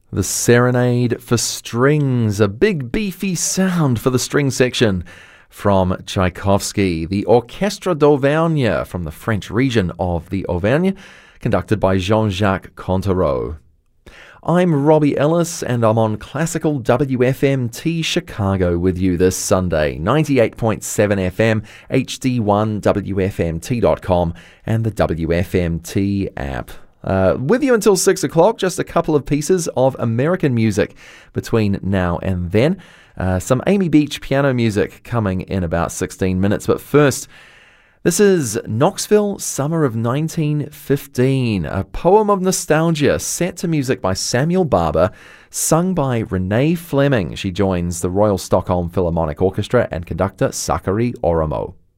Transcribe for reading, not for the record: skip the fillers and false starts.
The Serenade for Strings, a big beefy sound for the string section from Tchaikovsky. The Orchestre d'Auvergne from the French region of the Auvergne, conducted by Jean-Jacques Contereau. I'm Robbie Ellis and I'm on Classical WFMT Chicago with you this Sunday, 98.7 FM, HD1, WFMT.com and the WFMT app. With you until 6 o'clock, just a couple of pieces of American music between now and then. Some Amy Beach piano music coming in about 16 minutes. But first, this is Knoxville, Summer of 1915, a poem of nostalgia set to music by Samuel Barber, sung by Renee Fleming. She joins the Royal Stockholm Philharmonic Orchestra and conductor Sakari Oromo.